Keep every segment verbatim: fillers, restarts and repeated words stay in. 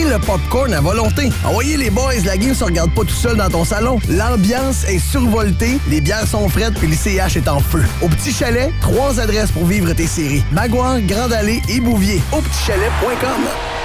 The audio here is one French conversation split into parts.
le popcorn à volonté. Envoyez les boys, la game se regarde pas tout seul dans ton salon. L'ambiance est survoltée, les bières sont fraîtes puis le C H est en feu. Au Petit Chalet, trois adresses pour vivre tes séries. Maguire, Grande Allée et Bouvier. Au petit chalet point com.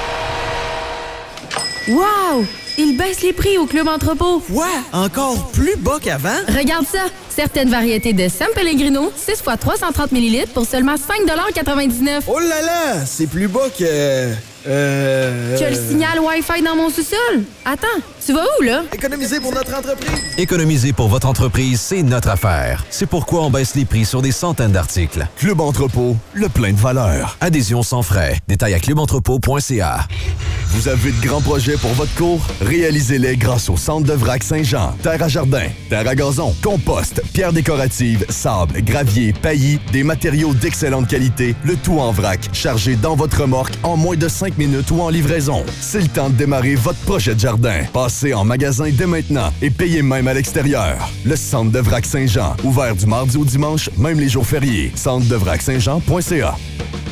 Wow! Ils baissent les prix au Club Entrepôt. Quoi? Encore plus bas qu'avant? Regarde ça! Certaines variétés de San Pellegrino, six fois trois cent trente millilitres pour seulement cinq quatre-vingt-dix-neuf. Oh là là! C'est plus bas que... Euh... Que le signal Wi-Fi dans mon sous-sol. Attends, tu vas où, là? Économiser pour notre entreprise. Économiser pour votre entreprise, c'est notre affaire. C'est pourquoi on baisse les prix sur des centaines d'articles. Club Entrepôt, le plein de valeur. Adhésion sans frais. Détail à club entrepôt point c a. Vous avez de grands projets pour votre cour? Réalisez-les grâce au Centre de Vrac Saint-Jean. Terre à jardin, terre à gazon, compost, pierres décoratives, sable, gravier, paillis, des matériaux d'excellente qualité, le tout en vrac, chargé dans votre remorque en moins de cinq minutes ou en livraison. C'est le temps de démarrer votre projet de jardin. Passez en magasin dès maintenant et payez même à l'extérieur. Le Centre de Vrac Saint-Jean, ouvert du mardi au dimanche, même les jours fériés. centre de vrac saint jean point c a.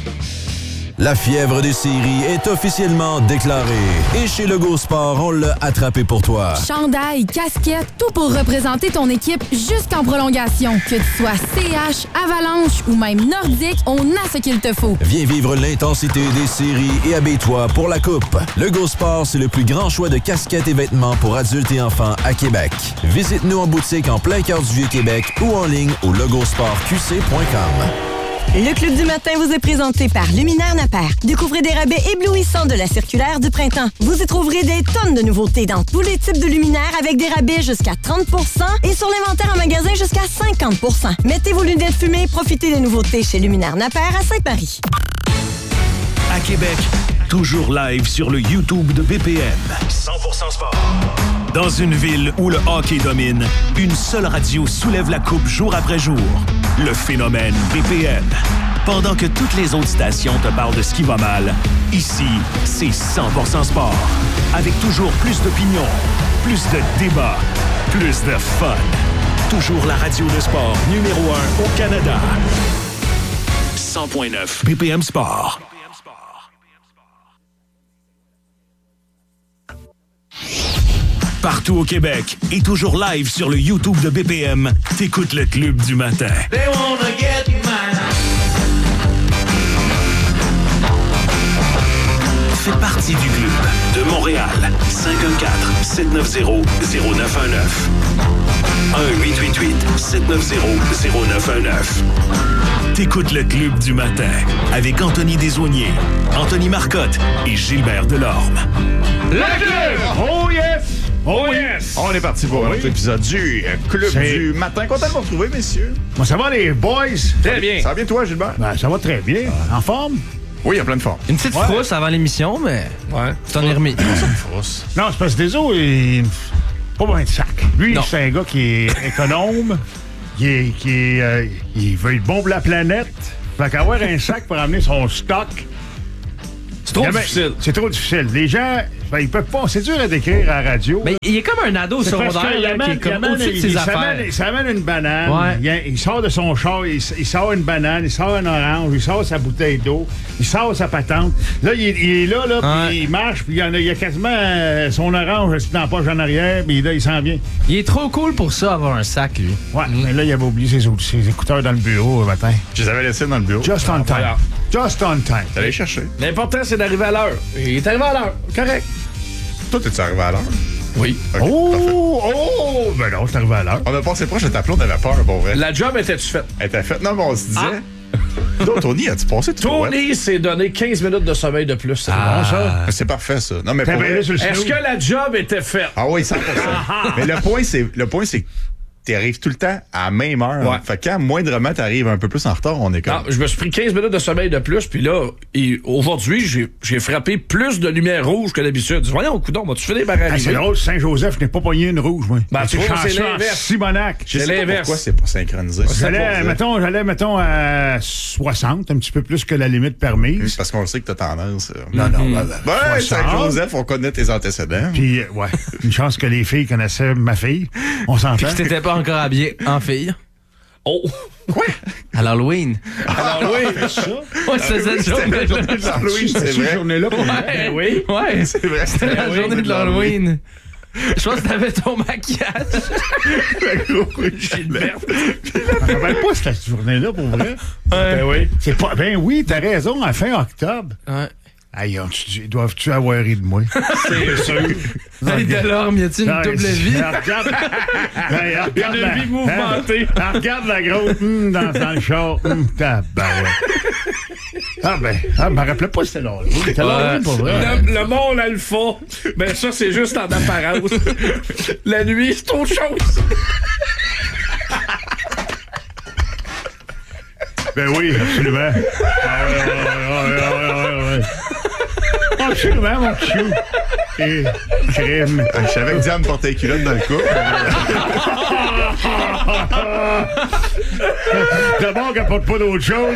La fièvre des séries est officiellement déclarée. Et chez Legault Sport, on l'a attrapé pour toi. Chandail, casquette, tout pour représenter ton équipe jusqu'en prolongation. Que tu sois C H, Avalanche ou même Nordique, on a ce qu'il te faut. Viens vivre l'intensité des séries et habille-toi pour la coupe. Legault Sport, c'est le plus grand choix de casquettes et vêtements pour adultes et enfants à Québec. Visite-nous en boutique en plein cœur du Vieux-Québec ou en ligne au legault sport q c point com. Le Club du matin vous est présenté par Luminaire Napper. Découvrez des rabais éblouissants de la circulaire du printemps. Vous y trouverez des tonnes de nouveautés dans tous les types de luminaires avec des rabais jusqu'à trente pour cent et sur l'inventaire en magasin jusqu'à cinquante pour cent. Mettez vos lunettes fumées et profitez des nouveautés chez Luminaire Napper à Saint-Marie. À Québec, toujours live sur le YouTube de B P M. cent pour cent sport. Dans une ville où le hockey domine, une seule radio soulève la coupe jour après jour. Le phénomène B P M. Pendant que toutes les autres stations te parlent de ce qui va mal, ici, c'est cent pour cent sport. Avec toujours plus d'opinion, plus de débats, plus de fun. Toujours la radio de sport numéro un au Canada. cent point neuf B P M Sport. Partout au Québec et toujours live sur le YouTube de B P M, t'écoutes le Club du matin. They wanna get mine. Fais partie du club de Montréal. cinq un quatre, sept neuf zéro, zéro neuf un neuf. un huit huit huit, sept neuf zéro, zéro neuf un neuf. T'écoutes le Club du matin avec Anthony Desaulniers, Anthony Marcotte et Gilbert Delorme. Le Club! Oh yes! Oh yes! On est parti pour un autre épisode du Club C'est... du matin. Content de vous retrouver, messieurs. Bon, ça va les boys? Très bien. Ça va bien toi, Gilbert? Ben, ça va très bien. Euh, en forme? Oui, en pleine forme. Une petite ouais. frousse avant l'émission, mais ouais, tu t'en es remis. Une frousse. Non, c'est parce que Deso, il... pas besoin de sac. Lui, non. c'est un gars qui est économe, qui est... Qui est euh, il veut être bon pour la planète. Fait qu'avoir un sac pour amener son stock... C'est trop Jamais, difficile. C'est trop difficile. Les gens, ben, ils peuvent pas. C'est dur à décrire à la radio. Mais il est comme un ado c'est secondaire il là, amène, qui est comme amène, au-dessus de il, ses il affaires. s'amène, il s'amène une banane. Ouais. Il, il sort de son char, il, il sort une banane, il sort un orange, il sort sa bouteille d'eau, il sort sa patente. Là, il, il est là, là, ouais. puis il marche, puis il y, en a, il y a quasiment euh, son orange dans la poche en arrière, puis là, il s'en vient. Il est trop cool pour ça, avoir un sac, lui. Ouais, mm. mais là, il avait oublié ses, ses écouteurs dans le bureau le matin. Je les avais laissés dans le bureau. Just on ah, time. Voilà. Just on time. T'allais les chercher. L'important, c'est d'arriver à l'heure. Il est arrivé à l'heure. Correct. Toi, t'es-tu arrivé à l'heure? Oui. Okay, oh, parfait. oh! Ben non, c'est arrivé à l'heure. On a passé proche de t'appeler, on avait peur, bon vrai. La job était-tu faite? Elle était faite. Non, mais on se disait... Ah. Toi, Tony, as-tu passé tout Tony s'est donné quinze minutes de sommeil de plus. C'est ah. bon, ça? C'est parfait, ça. Non, mais pour vrai... Est-ce que la job était faite? Ah oui, cent pour cent. Mais le point, c'est, le point, c'est que t'arrives tout le temps à la même heure. Ouais. Fait que quand moindrement t'arrives un peu plus en retard, on est comme... Non, je me suis pris quinze minutes de sommeil de plus, puis là, et aujourd'hui, j'ai, j'ai frappé plus de lumière rouge que d'habitude. Voyons, coudonc, moi, tu fais des barres. Ah, c'est drôle, Saint-Joseph n'est pas pogné une rouge, moi. Ben, tu vois, c'est l'inverse. Simonac. Je sais pas pourquoi c'est pas synchronisé. J'allais, mettons, j'allais, mettons, à soixante, un petit peu plus que la limite permise. Oui, parce qu'on le sait que t'as tendance. Euh... Non, non, ben, ben, ouais, Saint-Joseph, on connaît tes antécédents. Puis, ouais, une chance que les filles connaissaient ma fille. On s'entend. Puis que t'étais pas encore habillé en fille. Oh! Quoi? À l'Halloween. À l'Halloween? C'est ça? Ouais, c'est cette journée la journée de l'Halloween, c'est Cette vrai. journée-là pour vrai. Ben oui. Ouais, C'est vrai. c'était la oui, journée de l'Halloween. Je pense que t'avais ton maquillage. Gilbert. Je me rappelle pas cette journée-là pour vrai. Ben oui. C'est pas. Ben oui, t'as raison, à fin octobre. Ouais. Aïe, tu- doivent-tu avoir ri de moi? C'est sûr. Hey, Delorme, y a-t-il une Ouais, double c'est- vie? Regarde, Hey, regarde Une la- vie mouvementée. hein? Regarde la grosse hum, dans, dans le char. Hum, tabarouette. Ah ben, ah, je me rappelais pas c'était là. C'était là, Ouais. pour vrai. Le, le monde alpha, ben ça, c'est juste en apparence. La nuit, c'est autre chose. Ben oui, absolument. Ah ouais, ouais, ouais, ouais, ouais, ouais, ouais. Absolument, mon chou. Et crème. Je savais que Diane portait les culottes dans le couple. D'abord qu'elle porte pas d'autre chose.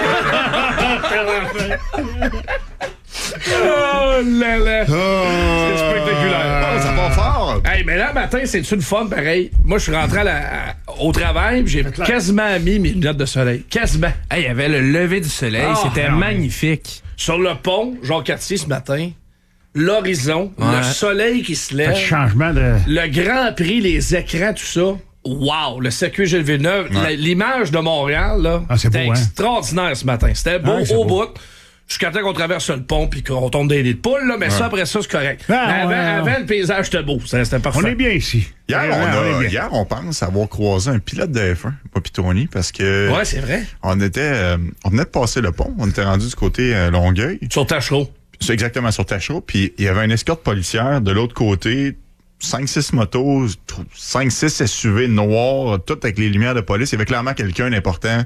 Oh là là. C'est spectaculaire. Oh, ça part fort. Hey, mais là, matin, c'est-tu une fun, pareil? Moi, je suis rentré à la- à- au travail, puis j'ai quasiment mis mes lunettes de soleil. Quasiment. Hey, il y avait le lever du soleil. Ah, C'était non, magnifique. Sur le pont, Jean-Cartier, ce matin, l'horizon, Ouais. le soleil qui se Un lève, changement de. le Grand Prix, les écrans, tout ça. Wow! Le circuit Gilles Villeneuve. La- L'image de Montréal, là, Ah, c'est c'était beau, hein? extraordinaire ce matin. C'était beau Ouais, c'est au beau. bout. Jusqu'à temps qu'on traverse le pont puis qu'on tombe dans les nids de poules, là, mais ça, après ça, c'est correct. Ah, Mais avant, ouais, avant, le paysage, c'était beau. C'était c'était parfait. On est bien ici. Hier, Ouais, on, ouais, a, est bien. hier, on pense avoir croisé un pilote de F un, pas Pitoni, parce que Ouais, c'est vrai. on était, euh, on venait de passer le pont, on était rendu du côté euh, Longueuil. Sur Tachereau. C'est exactement sur Tachereau, puis il y avait une escorte policière de l'autre côté, cinq six motos, cinq six S U V noirs, toutes avec les lumières de police. Il y avait clairement quelqu'un d'important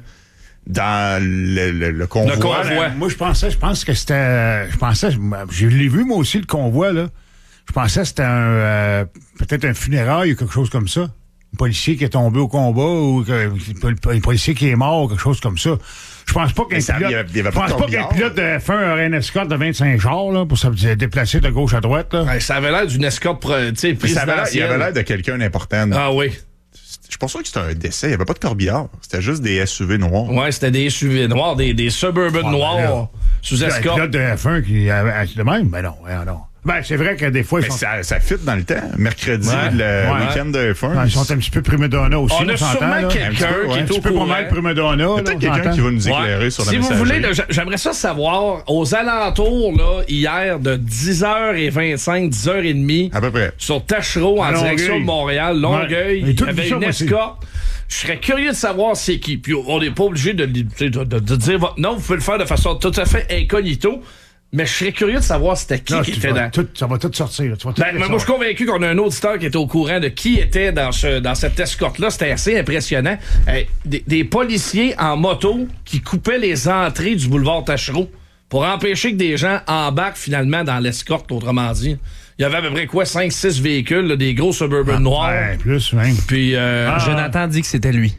dans le, le, le convoi. Le convoi. Ouais, moi, je pensais, je pense que c'était. Je pensais, je l'ai vu, moi aussi, le convoi, là. Je pensais que c'était un. euh, peut-être un funérail ou quelque chose comme ça. Un policier qui est tombé au combat ou que- un policier qui est mort ou quelque chose comme ça. Je pense pas qu'un Mais ça, pilote. il y avait- il y avait je pas pense de pas qu'un corbillard. pilote de F un aurait une escorte de vingt-cinq chars, là, pour se déplacer de gauche à droite, là. Ouais, ça avait l'air d'une escorte pro- tu sais, Mais ça avait l'air- il présidentielle. avait l'air de quelqu'un d'important. Ah oui. Je suis pas sûr que c'était un décès. Il n'y avait pas de corbillard. C'était juste des S U V noirs. Ouais, c'était des S U V noirs, des, des Suburban Ah, ben noirs là. sous Un escorte. pilote de F un qui avait de même? Ben non, ben non. Ben, c'est vrai que des fois, ils Mais sont, ça, ça fit dans le temps. Mercredi, Ouais. le Ouais. week-end de F un. ils sont un petit peu prima donna aussi. On a s'entend, sûrement là. quelqu'un Un petit peu, qui ouais. est Un petit au peu pas courant. mal prima donna. là, Peut-être on quelqu'un s'entend. qui va nous Ouais. éclairer sur la Si vous messagerie. voulez, là, j'a- j'aimerais ça savoir, aux alentours, là, hier, de dix heures vingt-cinq, dix heures trente, À peu près. sur Tachereau, en À Longueuil. direction de Montréal, Longueuil, Ouais. Et il tout y avait ça, une moi, c'est- escorte. Je serais curieux de savoir c'est qui. Puis on n'est pas obligé de, de, de- de- de dire votre nom. Vous pouvez le faire de façon tout à fait incognito. Mais je serais curieux de savoir c'était qui Non, qui tu était vas dans... tout- ça va tout sortir. là. Tu vas tout Ben, le mais moi, je suis savoir. convaincu qu'on a un auditeur qui était au courant de qui était dans, ce, dans cette escorte-là. C'était assez impressionnant. Euh, des, des policiers en moto qui coupaient les entrées du boulevard Tachereau pour empêcher que des gens embarquent finalement dans l'escorte, autrement dit. Il y avait à peu près quoi, cinq six véhicules, là, des gros Suburban Ah, noirs. ouais, plus, même. Puis, euh, Ah. Jonathan dit que c'était lui.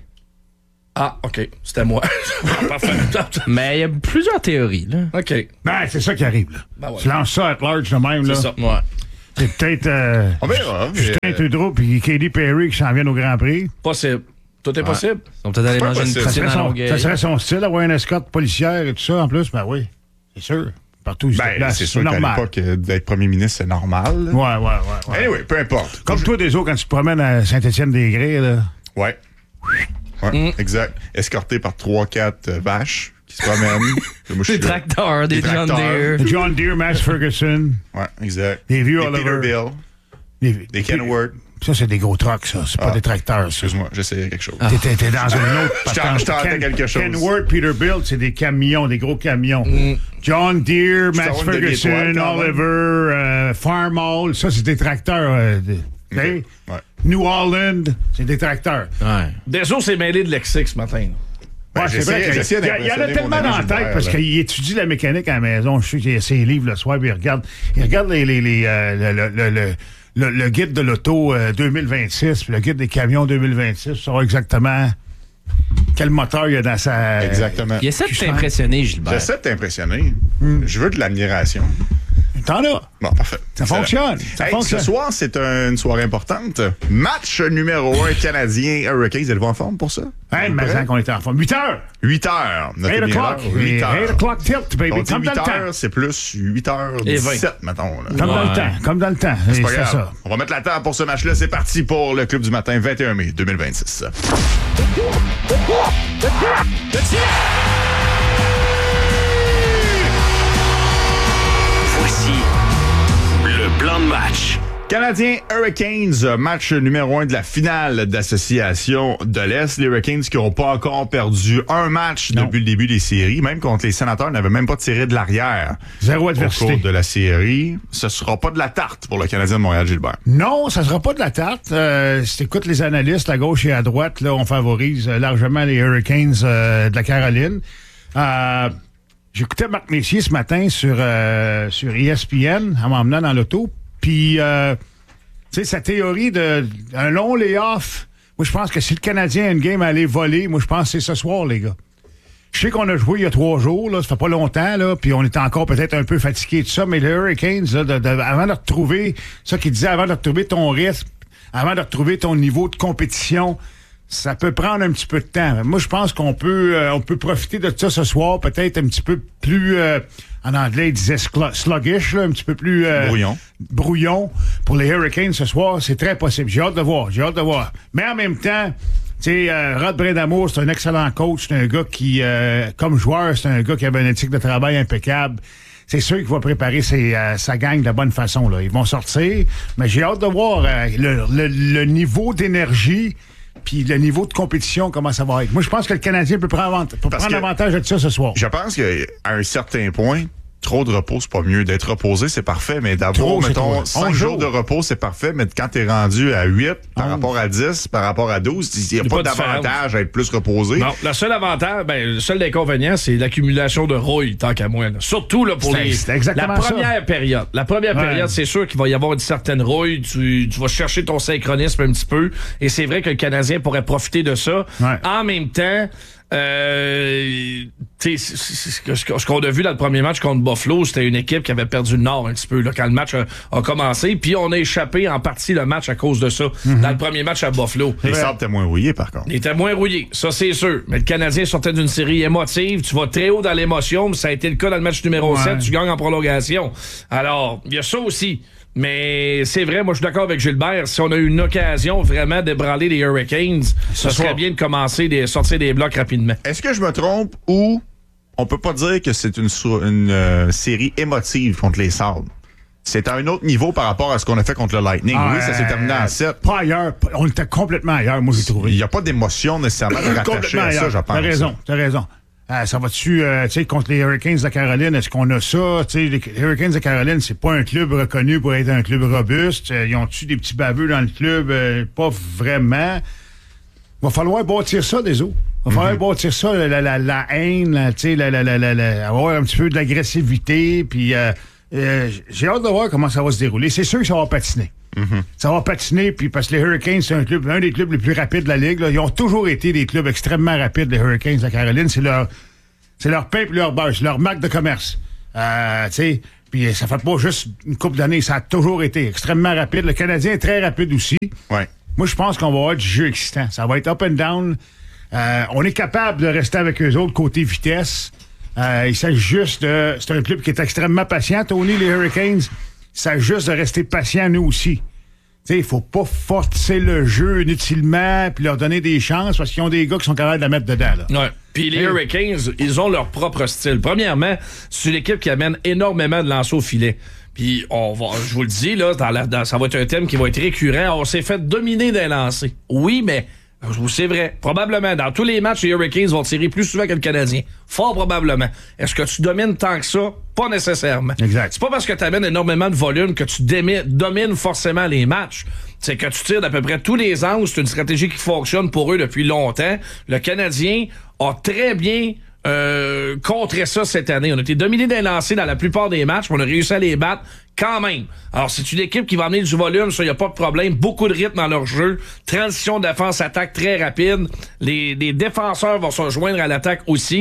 ah, OK, c'était moi. Parfait. Mais il y a plusieurs théories, là. OK, Ben, c'est ça qui arrive, là. Ben ouais. Tu lances ça à large de même, là. c'est ça. Ouais. C'est peut-être euh, On verra. mais, Justin euh, Trudeau puis Katy Perry qui s'en viennent au Grand Prix. Possible. Tout est possible. Ils sont peut-être allés pas manger une possible. Ça poutine serait, à son, Longueuil. ça serait son style, avoir une escorte policière et tout ça, en plus. Ben oui, c'est sûr. Partout où il se Ben, déplace, c'est sûr qu'à normal. l'époque, euh, d'être premier ministre, c'est normal. là. Ouais, ouais, ouais. ouais. Anyway, peu importe. Comme toi, des autres, quand tu te promènes à Saint-Étienne-des-Grès, là. Ouais. Ouais, exact. Escorté par trois quatre euh, vaches qui se promènent. Puis moi, je Des suis là. tracteurs, des, Des John tracteurs. Deere. John Deere, Max Ferguson, Ouais, exact. des vieux Des Oliver. Peterbilt, Des, des Kenworth. Ça, c'est des gros trucks, ça. C'est pas Ah. des tracteurs, ça. Excuse-moi, j'essayais quelque chose. T'es, t'es- t'es dans une autre Je t'en- patente. je tentais Ken- quelque chose. Kenworth, Peterbilt, c'est des camions, des gros camions. John Deere, Je Max t'en donne des Ferguson, étoiles, quand même. Oliver, euh, Farmall, ça, c'est des tracteurs. euh, de- t'sais? Ouais. New Holland, c'est des tracteurs. Ouais. Deso s'est mêlé de Lexic ce matin. là. Ouais, Ben, c'est vrai j'essayais- qu'il j'essayais y, a- il y en a d'impressionner tellement mon dans ami la tête Gilbert, parce là. qu'il étudie la mécanique à la maison. Je sais qu'il a ses livres le soir, puis il regarde, il regarde les, les, les, euh, le, le, le, le, le guide de l'auto euh, deux mille vingt-six, puis le guide des camions deux mille vingt-six, pour savoir exactement quel moteur il y a dans sa... Exactement. Il essaie de Qui t'impressionner, Gilbert. J'essaie de t'impressionner. Je veux de l'admiration. T'en as. Bon, parfait. Ça fonctionne. Ça hey, fonctionne. Ce soir, c'est une soirée importante. Match numéro un canadien Hurricanes. Êtes-vous en forme pour ça? Hey, mais ça qu'on était en forme. huit heures. huit heures. eight o'clock. huit heures. eight o'clock tilt, baby. On dit Comme dans le huit temps. heures, c'est plus huit heures dix-sept, mettons. Là. Comme ouais. dans le temps. Comme dans le temps. C'est pas grave. ça. On va mettre la table pour ce match-là. C'est parti pour le Club du matin, vingt et un mai deux mille vingt-six. Voici le plan de match. Canadiens Hurricanes, match numéro un de la finale d'association de l'Est. Les Hurricanes qui n'ont pas encore perdu un match non. depuis le début des séries, même contre les Sénateurs, n'avaient même pas tiré de l'arrière. Zéro adversité. Au cours de la série. Ce sera pas de la tarte pour le Canadien de Montréal, Gilbert. Non, ça sera pas de la tarte. Euh, si t'écoutes les analystes à gauche et à droite, là, on favorise largement les Hurricanes euh, de la Caroline. Euh, j'écoutais Marc Messier ce matin sur, euh, sur E S P N en m'emmenant dans l'auto. Puis, euh, tu sais, sa théorie de un long lay-off, moi, je pense que si le Canadien a une game à aller voler, moi, je pense que c'est ce soir, les gars. Je sais qu'on a joué il y a trois jours, là, ça fait pas longtemps, là, puis on était encore peut-être un peu fatigué de ça, mais les Hurricanes, là, de, de, avant de retrouver, ça qu'il disait, avant de retrouver ton rythme, avant de retrouver ton niveau de compétition, ça peut prendre un petit peu de temps. Moi, je pense qu'on peut euh, on peut profiter de ça ce soir, peut-être un petit peu plus, euh, en anglais, ils disaient sluggish, là, un petit peu plus... Euh, brouillon. Brouillon. Pour les Hurricanes ce soir, c'est très possible. J'ai hâte de voir, j'ai hâte de voir. Mais en même temps, tu sais, euh, Rod Brindamour, c'est un excellent coach, c'est un gars qui, euh, comme joueur, c'est un gars qui a une éthique de travail impeccable. C'est sûr qu'il va préparer ses, euh, sa gang de la bonne façon, là. Ils vont sortir, mais j'ai hâte de voir euh, le, le, le niveau d'énergie puis le niveau de compétition, comment ça va être. Moi, je pense que le Canadien peut prendre, peut prendre avantage de ça ce soir. Je pense qu'à un certain point, trop de repos, c'est pas mieux. D'être reposé, c'est parfait, mais d'avoir, mettons, cinq jours de repos, c'est parfait, mais quand t'es rendu à huit par onze rapport à dix, par rapport à douze, il n'y a, a pas, pas d'avantage à être plus reposé. Non, le seul avantage, ben, le seul inconvénient, c'est l'accumulation de rouille, tant qu'à moi. Là. Surtout là, pour les, la première ça. période. La première ouais. période, c'est sûr qu'il va y avoir une certaine rouille. Tu, tu vas chercher ton synchronisme un petit peu. Et c'est vrai que le Canadien pourrait profiter de ça. Ouais. En même temps, Euh, tu sais, ce qu'on a vu dans le premier match contre Buffalo, c'était une équipe qui avait perdu le nord un petit peu là, quand le match a, a commencé, puis on a échappé en partie le match à cause de ça, mm-hmm. dans le premier match à Buffalo. Les sables étaient moins rouillés, par contre. Ils étaient moins rouillés, ça c'est sûr. Mais le Canadien sortait d'une série émotive, tu vas très haut dans l'émotion, mais ça a été le cas dans le match numéro ouais. sept, tu gagnes en prolongation. Alors, il y a ça aussi. Mais c'est vrai, moi je suis d'accord avec Gilbert, si on a eu une occasion vraiment d'ébranler les Hurricanes, ce serait bien de commencer de sortir des blocs rapidement. Est-ce que je me trompe ou on peut pas dire que c'est une, une euh, série émotive contre les Sabres? C'est à un autre niveau par rapport à ce qu'on a fait contre le Lightning. Ah, oui, ça s'est terminé en sept. Pas ailleurs. On était complètement ailleurs, moi j'ai trouvé. Il n'y a pas d'émotion nécessairement de rattacher à ça, je pense. T'as raison, t'as raison. Ah, ça va-tu, euh, tu sais, contre les Hurricanes de Caroline, est-ce qu'on a ça? Tu sais, les Hurricanes de Caroline, c'est pas un club reconnu pour être un club robuste. Euh, ils ont-tu des petits baveux dans le club? Euh, pas vraiment. Va falloir bâtir ça, des autres. Va falloir mm-hmm. bâtir ça, la, la, la, la haine, tu sais, la, la, la, la, la, avoir un petit peu de l'agressivité, puis euh, euh, j'ai hâte de voir comment ça va se dérouler. C'est sûr que ça va patiner. Mm-hmm. Ça va patiner, puis parce que les Hurricanes, c'est un club, un des clubs les plus rapides de la Ligue. Là. Ils ont toujours été des clubs extrêmement rapides, les Hurricanes de la Caroline. C'est leur, c'est leur pain et leur beurre, c'est leur marque de commerce. Euh, tu sais, puis ça fait pas juste une couple d'années, ça a toujours été extrêmement rapide. Le Canadien est très rapide aussi. Ouais. Moi, je pense qu'on va avoir du jeu excitant. Ça va être up and down. Euh, on est capable de rester avec eux autres côté vitesse. Euh, il s'agit juste de... C'est un club qui est extrêmement patient, Tony, les Hurricanes. Il s'agit juste de rester patient, nous aussi. Tu sais, il faut pas forcer le jeu inutilement puis leur donner des chances parce qu'ils ont des gars qui sont capables de la mettre dedans. Là. Ouais. Puis les Hurricanes, ils ont leur propre style. Premièrement, c'est une équipe qui amène énormément de lancers au filet. Puis on va, je vous le dis, là, dans la, dans, ça va être un thème qui va être récurrent. On s'est fait dominer d'un lancer. Oui, mais... C'est vrai. Probablement. Dans tous les matchs, les Hurricanes vont tirer plus souvent que le Canadien. Fort probablement. Est-ce que tu domines tant que ça? Pas nécessairement. Exact. C'est pas parce que tu amènes énormément de volume que tu démi- domines forcément les matchs. C'est que tu tires d'à peu près tous les angles. C'est une stratégie qui fonctionne pour eux depuis longtemps. Le Canadien a très bien euh, contré ça cette année. On a été dominé d'un lancer dans la plupart des matchs, mais on a réussi à les battre quand même. Alors, c'est une équipe qui va amener du volume, ça, il n'y a pas de problème. Beaucoup de rythme dans leur jeu. Transition de défense-attaque très rapide. Les, les défenseurs vont se joindre à l'attaque aussi.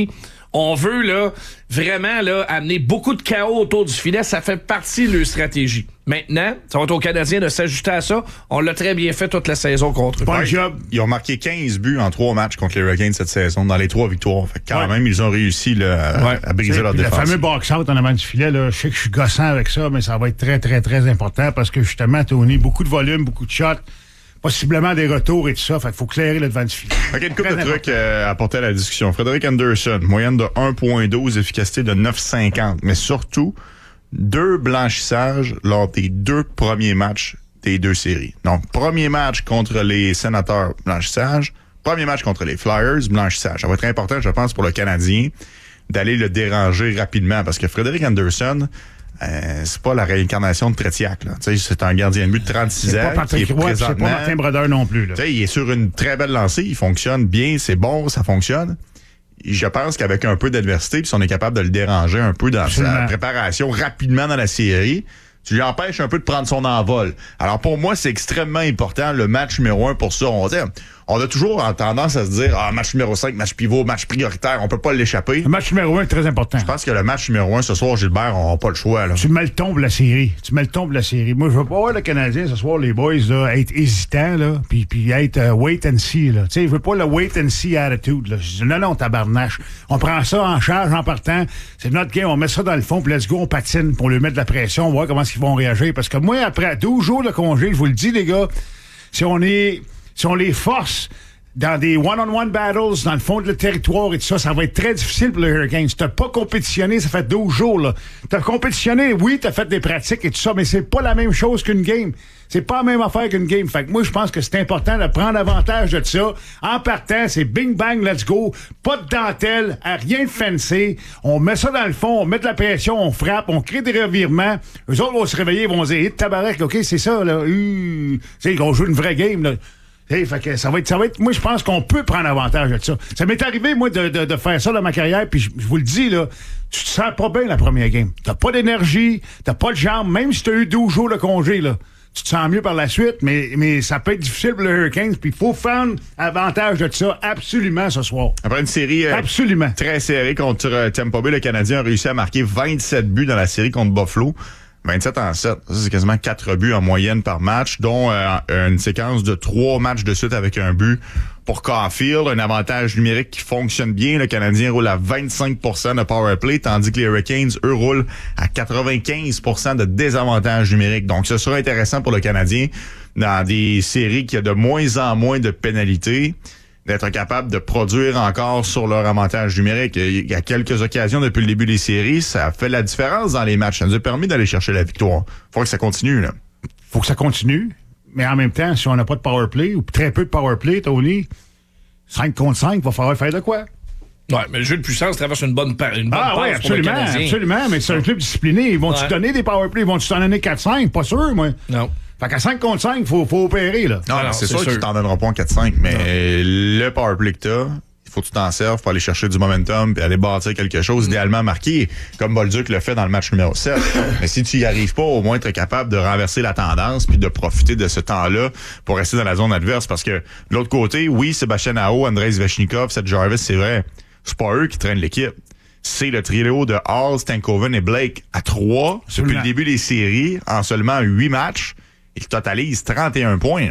On veut là vraiment là amener beaucoup de chaos autour du filet. Ça fait partie de leur stratégie. Maintenant, ça va être aux Canadiens de s'ajuster à ça. On l'a très bien fait toute la saison contre eux. Bon job. Ils ont marqué quinze buts en trois matchs contre les Hurricanes cette saison, dans les trois victoires. Fait que quand ouais. même, ils ont réussi là, à, ouais. à briser leur défense. Le fameux box-out en avant du filet, là, je sais que je suis gossant avec ça, mais ça va être très, très, très important parce que justement, Tony, beaucoup de volume, beaucoup de shots, possiblement des retours et tout ça. Fait qu'il faut clairer le devant du filet. OK, une couple de trucs euh, à apporter à la discussion. Frédéric Anderson, moyenne de un virgule douze, efficacité de neuf virgule cinquante, mais surtout, deux blanchissages lors des deux premiers matchs des deux séries. Donc, premier match contre les Sénateurs, blanchissage. Premier match contre les Flyers, blanchissage. Ça va être important, je pense, pour le Canadien d'aller le déranger rapidement parce que Frédéric Anderson, euh, c'est pas la réincarnation de Tretiak. Là. C'est un gardien de but de trente-six ans. Pas Patrick qui est Roy, présentement, c'est pas Martin Brodeur non plus. Là. Il est sur une très belle lancée, il fonctionne bien, c'est bon, ça fonctionne. Je pense qu'avec un peu d'adversité, puis si on est capable de le déranger un peu dans Absolument. sa préparation rapidement dans la série, tu lui empêches un peu de prendre son envol. Alors pour moi, c'est extrêmement important, le match numéro un pour ça. On va dire, on a toujours tendance à se dire, ah, match numéro cinq, match pivot, match prioritaire, on peut pas l'échapper. Le match numéro un est très important. Je pense que le match numéro un ce soir, Gilbert, on n'a pas le choix. Là. Tu mets le ton de la série. Tu mets le ton de la série. Moi, je veux pas voir le Canadien ce soir, les boys, là, être hésitants, là, puis, puis être uh, wait and see. Là. Tu sais, je veux pas le wait and see attitude. Là. Je dis, non, non, tabarnache. On prend ça en charge en partant. C'est notre game. On met ça dans le fond, puis let's go, on patine pour lui mettre de la pression, on va voir comment ils vont réagir. Parce que moi, après douze jours de congé, je vous le dis, les gars, si on est, si on les force dans des one-on-one battles, dans le fond de le territoire et tout ça, ça va être très difficile pour les Hurricanes. T'as pas compétitionné, ça fait douze jours, là. T'as compétitionné, oui, t'as fait des pratiques et tout ça, mais c'est pas la même chose qu'une game. C'est pas la même affaire qu'une game. Fait que moi, je pense que c'est important de prendre avantage de ça. En partant, c'est bing bang, let's go. Pas de dentelle, rien de fancy. On met ça dans le fond, on met de la pression, on frappe, on crée des revirements. Eux autres vont se réveiller, ils vont se dire, hé, tabarnak, OK, c'est ça, là. Uh, tu sais, on joue une vraie game, là. Hey, fait que ça va être, ça va être, moi, je pense qu'on peut prendre avantage de ça. Ça m'est arrivé, moi, de, de, de faire ça dans ma carrière, puis je, je vous le dis, là, tu te sens pas bien la première game. T'as pas d'énergie, t'as pas de jambes, même si t'as eu douze jours de congé, là. Tu te sens mieux par la suite, mais, mais ça peut être difficile pour les Hurricanes, puis il faut prendre avantage de ça absolument ce soir. Après une série euh, absolument très serrée contre euh, Tampa Bay, le Canadien a réussi à marquer vingt-sept buts dans la série contre Buffalo. vingt-sept en sept. Ça, c'est quasiment quatre buts en moyenne par match, dont euh, une séquence de trois matchs de suite avec un but pour Caulfield. Un avantage numérique qui fonctionne bien. Le Canadien roule à vingt-cinq pour cent de power play, tandis que les Hurricanes, eux, roulent à quatre-vingt-quinze pour cent de désavantage numérique. Donc, ce sera intéressant pour le Canadien dans des séries qui a de moins en moins de pénalités, d'être capable de produire encore sur leur avantage numérique. Il y a quelques occasions depuis le début des séries, ça a fait la différence dans les matchs. Ça nous a permis d'aller chercher la victoire. Faut que ça continue, là. Faut que ça continue, mais en même temps, si on n'a pas de power play, ou très peu de power play, Tony, cinq contre cinq, il va falloir faire de quoi? Ouais, mais le jeu de puissance traverse une bonne, pa- une bonne ah, passe ouais, absolument, pour le Canadien. Absolument, mais c'est un club discipliné. Ils vont-tu ouais. te donner des power play? Ils vont-tu t'en donner quatre cinq? Pas sûr, moi. Non. Fait qu'à cinq contre cinq, il faut, faut opérer, là. Non, non, c'est, c'est sûr, sûr qu'ils t'en donneront pas un quatre cinq, mais non. Le powerplay que t'as, il faut que tu t'en serves pour aller chercher du momentum puis aller bâtir quelque chose, mm. idéalement marqué, comme Bolduc le fait dans le match numéro sept. Mais si tu y arrives pas, au moins être capable de renverser la tendance puis de profiter de ce temps-là pour rester dans la zone adverse. Parce que de l'autre côté, oui, Sébastien Aho, Andrei Svechnikov, Seth Jarvis, c'est vrai, c'est pas eux qui traînent l'équipe. C'est le trio de Hall, Stankoven et Blake à trois depuis le début des séries en seulement huit matchs. Il totalise trente et un points.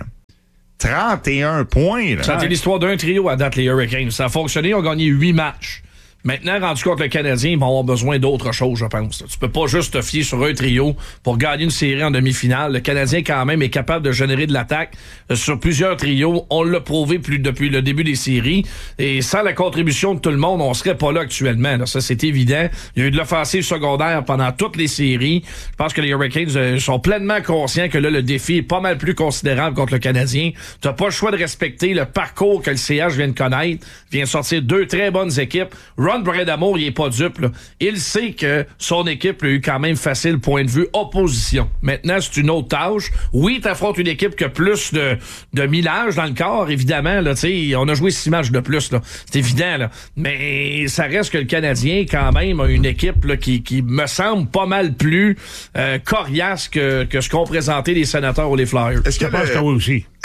trente et un points. Là. Ça, c'est l'histoire d'un trio à date, les Hurricanes. Ça a fonctionné, ils ont gagné huit matchs. Maintenant, rendu contre le Canadien, ils vont avoir besoin d'autre chose, je pense. Tu peux pas juste te fier sur un trio pour gagner une série en demi-finale. Le Canadien, quand même, est capable de générer de l'attaque sur plusieurs trios. On l'a prouvé plus depuis le début des séries. Et sans la contribution de tout le monde, on serait pas là actuellement. Là. Ça, c'est évident. Il y a eu de l'offensive secondaire pendant toutes les séries. Je pense que les Hurricanes sont pleinement conscients que là, le défi est pas mal plus considérable contre le Canadien. T'as pas le choix de respecter le parcours que le C H vient de connaître. Il vient de sortir deux très bonnes équipes. Ron Brindamour, il est pas dupe, là. Il sait que son équipe a eu quand même facile point de vue opposition. Maintenant, c'est une autre tâche. Oui, t'affrontes une équipe qui a plus de, de millage dans le corps, évidemment, là, tu sais, on a joué six matchs de plus, là. C'est évident, là. Mais ça reste que le Canadien, quand même, a une équipe, là, qui, qui me semble pas mal plus, euh, coriace que, que ce qu'ont présenté les Sénateurs ou les Flyers. Est-ce que, je pense que oui aussi.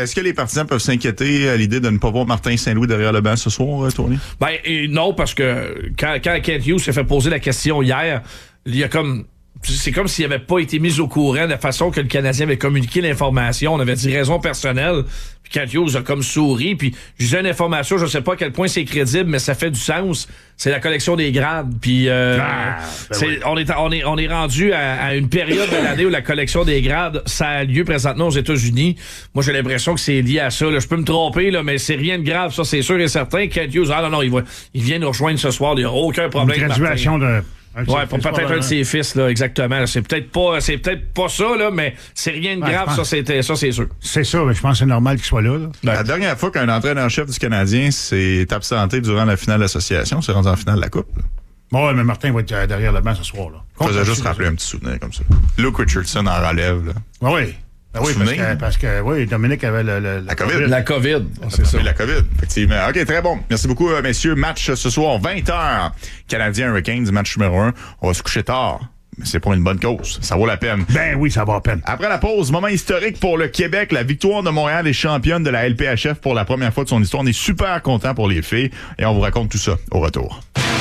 Est-ce que les partisans peuvent s'inquiéter à l'idée de ne pas voir Martin Saint-Louis derrière le banc ce soir, Tony? Ben, et non, parce que quand, quand Kent Hughes s'est fait poser la question hier, il y a comme... C'est comme s'il n'avait pas été mis au courant de la façon que le Canadien avait communiqué l'information. On avait dit raison personnelle. Puis Kent Hughes a comme souri. Puis j'ai une information, je ne sais pas à quel point c'est crédible, mais ça fait du sens. C'est la collection des grades. Puis euh, ah, ben c'est, oui. on, est, on, est, on est rendu à, à une période de l'année où la collection des grades, ça a lieu présentement aux États-Unis. Moi, j'ai l'impression que c'est lié à ça. Là. Je peux me tromper, là, mais c'est rien de grave. Ça, c'est sûr et certain. Kent Hughes, ah non, non, il, va, il vient nous rejoindre ce soir. Il n'y aura aucun problème. Une graduation de... Ouais, pour peut-être un de ses fils, là, exactement. C'est peut-être pas, c'est peut-être pas ça, là, mais c'est rien de ouais, grave, ça, c'était, ça, c'est sûr. C'est ça, mais je pense que c'est normal qu'il soit là, là. Ben, la dernière fois qu'un entraîneur-chef du Canadien s'est absenté durant la finale de l'association, c'est rendu en finale de la Coupe. Bon, ouais, mais Martin va être derrière le banc ce soir, là. Je faisais juste rappeler un petit souvenir comme ça. Luke Richardson en relève, là. Ah oui. Ben oui, parce que, parce que oui, Dominique avait le, le, la COVID. La COVID, c'est ça. La COVID, effectivement. OK, très bon. Merci beaucoup, messieurs. Match ce soir, vingt heures. Canadiens Hurricanes, match numéro un. On va se coucher tard. Mais c'est pour une bonne cause. Ça vaut la peine. Ben oui, ça vaut la peine. Après la pause, moment historique pour le Québec. La victoire de Montréal est championne de la L P H F pour la première fois de son histoire. On est super contents pour les filles. Et on vous raconte tout ça au retour.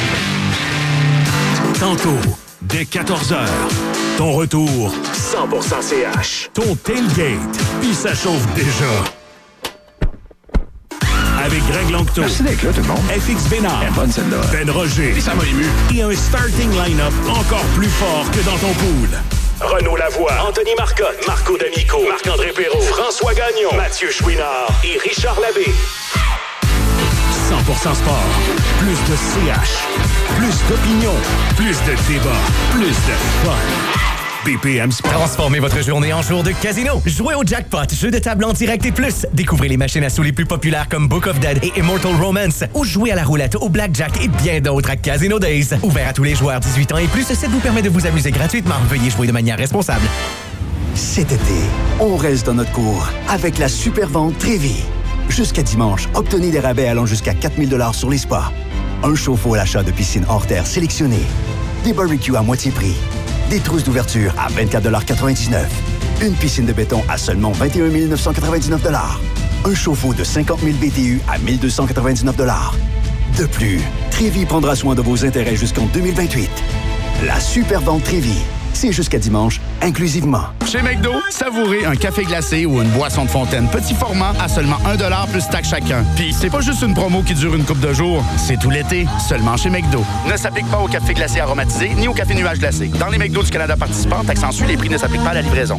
Tantôt, dès quatorze heures, ton retour cent pour cent C H. Ton tailgate, puis ça chauffe déjà. Avec Greg Langto. Merci d'être là, tout le monde. F X Bénard. Elle est bonne, celle-là. Ben Roger. Et ça m'a ému. Et un starting line-up encore plus fort que dans ton pool. Renaud Lavoie, Anthony Marcotte, Marco D'Amico, Marc-André Perrault, François Gagnon, Mathieu Chouinard et Richard Labbé. cent pour cent sport. Plus de C H. Plus d'opinion. Plus de débat. Plus de fun. B P M Sport. Transformez votre journée en jour de casino. Jouez au jackpot, jeu de table en direct et plus. Découvrez les machines à sous les plus populaires comme Book of Dead et Immortal Romance. Ou jouez à la roulette, au blackjack et bien d'autres à Casino Days. Ouvert à tous les joueurs dix-huit ans et plus, ça vous permet de vous amuser gratuitement. Veuillez jouer de manière responsable. Cet été, on reste dans notre cours avec la super vente Trévis. Jusqu'à dimanche, obtenez des rabais allant jusqu'à quatre mille dollars sur les spas. Un chauffe-eau à l'achat de piscine hors terre sélectionnée. Des barbecues à moitié prix. Des trousses d'ouverture à vingt-quatre quatre-vingt-dix-neuf dollars. Une piscine de béton à seulement vingt et un mille neuf cent quatre-vingt-dix-neuf dollars. Un chauffe-eau de cinquante mille B T U à mille deux cent quatre-vingt-dix-neuf dollars. De plus, Trévis prendra soin de vos intérêts jusqu'en deux mille vingt-huit. La super vente Trévis. C'est jusqu'à dimanche, inclusivement. Chez McDo, savourez un café glacé ou une boisson de fontaine petit format à seulement un dollar plus taxe chacun. Puis c'est pas juste une promo qui dure une couple de jours, c'est tout l'été, seulement chez McDo. Ne s'applique pas au café glacé aromatisé ni au café nuage glacé. Dans les McDo du Canada participants, taxe en sus, les prix ne s'appliquent pas à la livraison.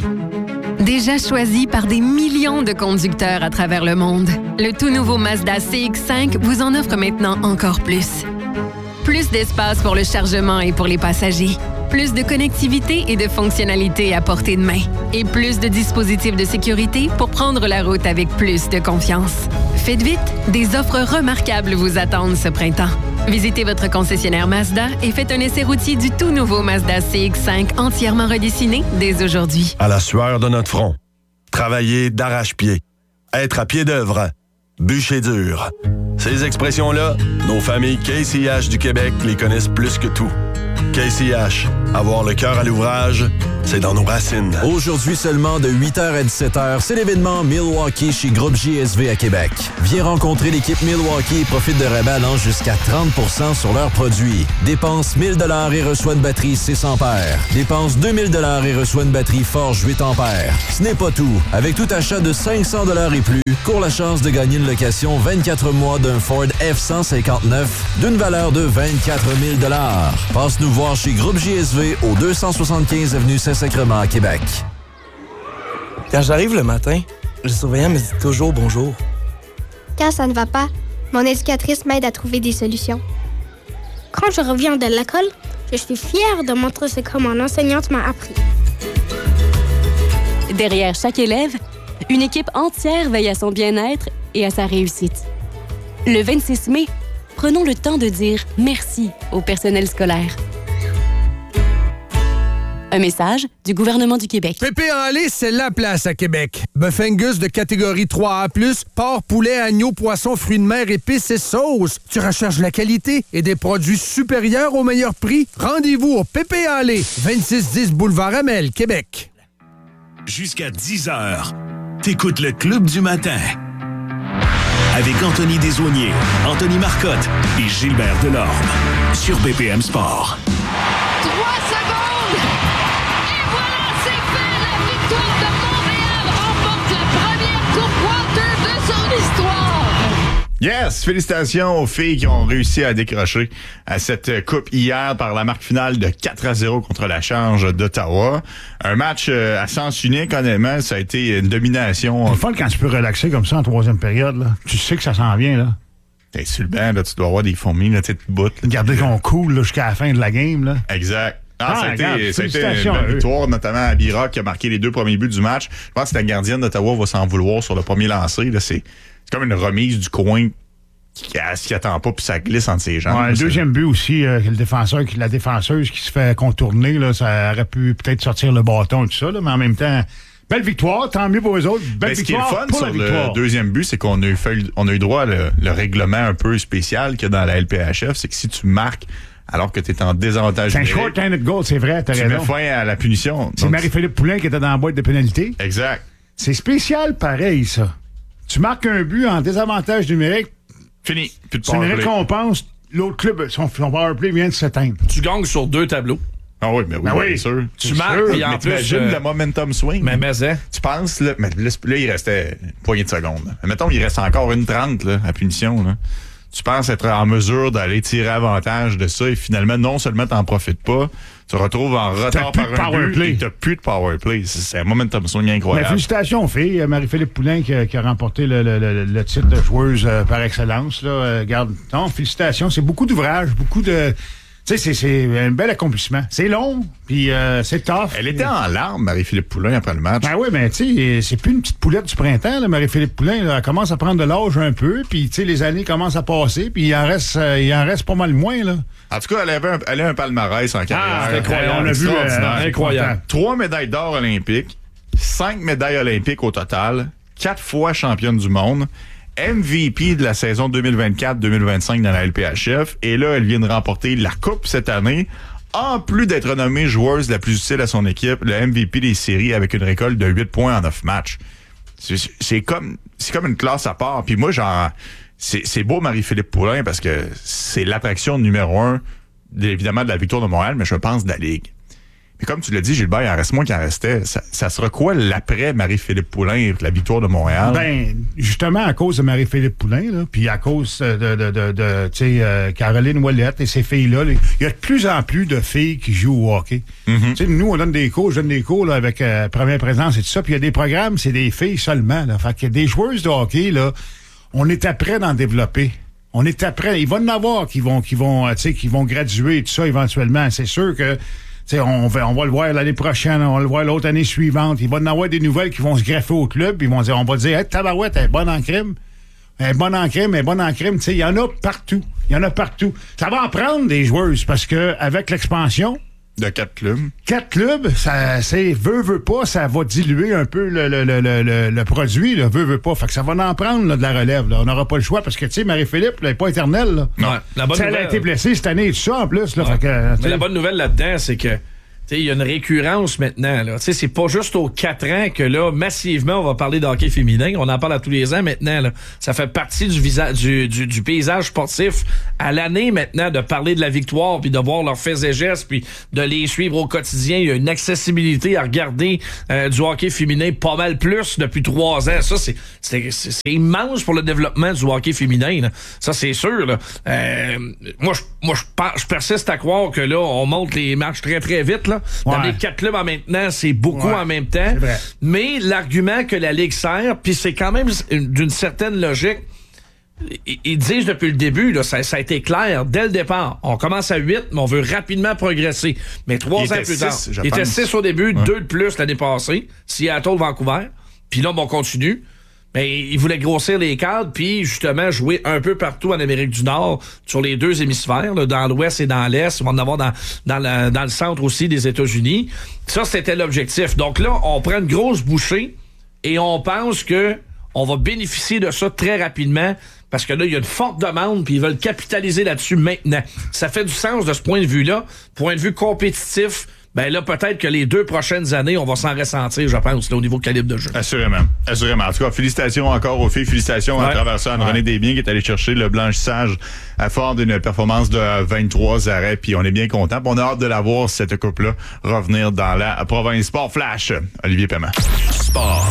Déjà choisi par des millions de conducteurs à travers le monde, le tout nouveau Mazda C X cinq vous en offre maintenant encore plus. Plus d'espace pour le chargement et pour les passagers. Plus de connectivité et de fonctionnalités à portée de main. Et plus de dispositifs de sécurité pour prendre la route avec plus de confiance. Faites vite, des offres remarquables vous attendent ce printemps. Visitez votre concessionnaire Mazda et faites un essai routier du tout nouveau Mazda C X cinq entièrement redessiné dès aujourd'hui. À la sueur de notre front. Travailler d'arrache-pied. Être à pied d'œuvre. Bûcher dur. Ces expressions-là, nos familles K C H du Québec les connaissent plus que tout. K C H, avoir le cœur à l'ouvrage, c'est dans nos racines. Aujourd'hui seulement de huit heures à dix-sept heures, c'est l'événement Milwaukee chez Groupe J S V à Québec. Viens rencontrer l'équipe Milwaukee et profite de rabais allant jusqu'à trente pour cent sur leurs produits. Dépense mille dollars et reçois une batterie six ampères. Dépense deux mille dollars et reçois une batterie Forge huit ampères. Ce n'est pas tout. Avec tout achat de cinq cents dollars et plus, cours la chance de gagner une location vingt-quatre mois d'un Ford F cent cinquante-neuf d'une valeur de vingt-quatre mille dollars. Passe-nous voir chez Groupe J S V au deux cent soixante-quinze avenue Saint-Sacrement à Québec. Quand j'arrive le matin, le surveillant me dit toujours bonjour. Quand ça ne va pas, mon éducatrice m'aide à trouver des solutions. Quand je reviens de l'école, je suis fière de montrer ce que mon enseignante m'a appris. Derrière chaque élève, une équipe entière veille à son bien-être et à sa réussite. Le vingt-six mai, prenons le temps de dire merci au personnel scolaire. Un message du gouvernement du Québec. Pépé en lait, c'est la place à Québec. Bœuf Angus de catégorie trois A plus, porc, poulet, agneau, poisson, fruits de mer, épices et sauces. Tu recherches la qualité et des produits supérieurs au meilleur prix? Rendez-vous au Pépé en lait, vingt-six dix Boulevard Amel, Québec. Jusqu'à dix heures, T'écoutes le Club du matin. Avec Anthony Desaulniers, Anthony Marcotte et Gilbert Delorme. Sur B P M Sport. Trois secondes! Et voilà, c'est fait! La victoire de Montréal remporte la première Coupe Walter de son histoire! Yes! Félicitations aux filles qui ont réussi à décrocher à cette coupe hier par la marque finale de quatre à zéro contre la Charge d'Ottawa. Un match euh, à sens unique, honnêtement. Ça a été une domination. C'est fun quand tu peux relaxer comme ça en troisième période. Là. Tu sais que ça s'en vient. Là. T'es sur le banc, là, tu dois avoir des fourmis, là, tu sais, bout. Garder ton cool là, jusqu'à la fin de la game. Là. Exact. Ah, Ah, ça a regarde, été, ça a été une félicitations belle à eux. victoire, notamment à Bira qui a marqué les deux premiers buts du match. Je pense que la gardienne d'Ottawa va s'en vouloir sur le premier lancer. Là. C'est, c'est comme une remise du coin qui, qui attend pas puis ça glisse entre ses jambes. Ouais, le deuxième but aussi, euh, que le défenseur, qui- la défenseuse qui se fait contourner, là, ça aurait pu peut-être sortir le bâton et tout ça, là, mais en même temps, belle victoire, tant mieux pour eux autres. Belle Ben, ce qui est le victoire fun pour sur la le victoire. deuxième but, c'est qu'on a eu, fait, on a eu droit à le, le règlement un peu spécial qu'il y a dans la L P H F. C'est que si tu marques alors que tu es en désavantage C'est un numérique, short-handed goal, c'est vrai, t'as tu raison. mets fin à la punition. C'est Donc, Marie-Philippe Poulin qui était dans la boîte de pénalité. Exact. C'est spécial pareil, ça. Tu marques un but en désavantage numérique. Fini. Plus de C'est une power play. récompense. L'autre club, son, son powerplay vient de s'éteindre. Tu gagnes sur deux tableaux. Ah oui, mais oui, Ben oui. bien sûr. Tu marques, puis en mais plus, t'imagines euh, le momentum swing. Mais, mais, hein? Tu penses, là, mais là, là, il restait une poignée de secondes. là. Mais mettons, il reste encore une trente là, à punition. Là. Tu penses être en mesure d'aller tirer avantage de ça et finalement, non seulement t'en profites pas, tu te retrouves en retard plus par de un power but play. et t'as plus de power play. C'est, c'est un momentum swing Mais incroyable. félicitations aux filles. Euh, Marie-Philippe Poulin qui a, qui a remporté le, le- le- le titre de joueuse euh, par excellence. Là. Euh, garde, non, félicitations. C'est beaucoup d'ouvrages, beaucoup de... Tu sais, c'est, c'est un bel accomplissement. C'est long, puis euh, c'est tough. Elle était en larmes, Marie-Philippe Poulin, après le match. Ben oui, mais tu sais, c'est plus une petite poulette du printemps, là, Marie-Philippe Poulin. Là, elle commence à prendre de l'âge un peu, puis tu sais, les années commencent à passer, puis il en reste, euh, il en reste pas mal moins, là. En tout cas, elle avait un, elle a un palmarès en carrière. c'est incroyable. On a vu, Extraordinaire. euh, incroyable. Trois médailles d'or olympiques, cinq médailles olympiques au total, quatre fois championne du monde, M V P de la saison deux mille vingt-quatre deux mille vingt-cinq dans la L P H F, et là, elle vient de remporter la Coupe cette année, en plus d'être nommée joueuse la plus utile à son équipe, le M V P des séries avec une récolte de huit points en neuf matchs. C'est, c'est comme c'est comme une classe à part. Puis moi, genre, c'est, c'est beau Marie-Philippe Poulin parce que c'est l'attraction numéro un, évidemment, de la victoire de Montréal, mais je pense de la Ligue. Mais comme tu l'as dit, Gilbert, il en reste moins qu'il en restait. Ça, ça sera quoi l'après Marie-Philippe Poulin et la victoire de Montréal? Ben, justement, à cause de Marie-Philippe Poulin, là, puis à cause de, de, de, de tu sais, euh, Caroline Ouellette et ces filles-là, les- il y a de plus en plus de filles qui jouent au hockey. Mm-hmm. Tu sais, nous, on donne des cours, je donne des cours là, avec euh, Première Présence et tout ça, puis il y a des programmes, c'est des filles seulement. Là. Fait qu'il y a des joueuses de hockey, là, on est après d'en développer. On est après. Il va y en avoir qui vont, qui vont, euh, tu sais, qui vont graduer et tout ça éventuellement. C'est sûr que tu sais, on va, on va le voir l'année prochaine, on va le voir l'autre année suivante. Il va y en avoir des nouvelles qui vont se greffer au club. Ils vont dire, on va dire, hey, tabarouette, elle est bonne en crime. Elle est bonne en crime, elle est bonne en crime. Tu sais, il y en a partout. Il y en a partout. Ça va en prendre des joueuses parce que avec l'expansion, de quatre clubs. Quatre clubs, ça, c'est veut, veut pas, ça va diluer un peu le, le, le, le, le, le produit, là, veut, veut pas. Fait que ça va en prendre là, de la relève. Là. On n'aura pas le choix parce que, tu sais, Marie-Philippe, elle n'est pas éternelle. Là. Non, la bonne T'sais, elle a nouvelle- été blessée cette année et tout ça en plus. Là, Ouais. fait que, Mais la bonne nouvelle là-dedans, c'est que tu sais, il y a une récurrence maintenant. Là. Tu sais, c'est pas juste aux quatre ans que là, massivement, on va parler de hockey féminin. On en parle à tous les ans maintenant. Là. Ça fait partie du, visa- du, du, du paysage sportif à l'année maintenant de parler de la victoire, puis de voir leurs faits et gestes, puis de les suivre au quotidien. Il y a une accessibilité à regarder euh, du hockey féminin pas mal plus depuis trois ans. Ça, c'est, c'est, c'est, c'est immense pour le développement du hockey féminin. Là. Ça, c'est sûr. Là. Euh, moi, je, moi, je, pense- je persiste à croire que là, on monte les matchs très, très vite. Là. Dans Ouais. les quatre clubs en même temps, c'est beaucoup Ouais, en même temps. c'est vrai. Mais l'argument que la Ligue sert, puis c'est quand même une- d'une certaine logique, ils, ils disent depuis le début, là, ça, ça a été clair dès le départ. On commence à huit, mais on veut rapidement progresser. Mais trois Il ans était plus tard, six, je il était pense. six au début, Ouais. deux de plus l'année passée, Seattle, Vancouver. Puis là, bon, on continue. Mais ils voulaient grossir les cadres, puis justement jouer un peu partout en Amérique du Nord, sur les deux hémisphères, là, dans l'Ouest et dans l'Est. On va en avoir dans, dans, la- dans le centre aussi des États-Unis. Ça, c'était l'objectif. Donc là, on prend une grosse bouchée et on pense que on va bénéficier de ça très rapidement parce que là, il y a une forte demande puis ils veulent capitaliser là-dessus maintenant. Ça fait du sens de ce point de vue-là, point de vue compétitif ben là, peut-être que les deux prochaines années, on va s'en ressentir, je pense, là, au niveau calibre de jeu. Assurément. Assurément. En tout cas, félicitations encore aux filles. Félicitations ouais. à travers ça à René ouais. Desbiens qui est allé chercher le blanchissage à fort d'une performance de vingt-trois arrêts. Puis on est bien content. On a hâte de la voir, cette coupe-là, revenir dans la province. Sport Flash. Olivier Paiement. Sport